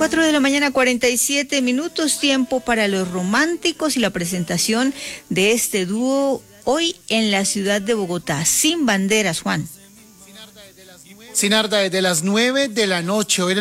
4 de la mañana, 47 minutos, tiempo para los románticos y la presentación de este dúo hoy en la ciudad de Bogotá. Sin Banderas, Juan. Sinarda, desde las 9 de la noche, hoy